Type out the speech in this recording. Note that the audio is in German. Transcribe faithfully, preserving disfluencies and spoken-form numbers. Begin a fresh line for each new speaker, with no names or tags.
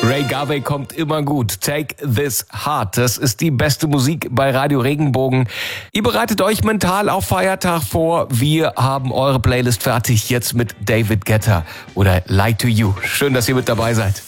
Ray Garvey kommt immer gut. Take This Heart. Das ist die beste Musik bei Radio Regenbogen. Ihr bereitet euch mental auf Feiertag vor. Wir haben eure Playlist fertig jetzt mit David Guetta oder Lie to You. Schön, dass ihr mit dabei seid.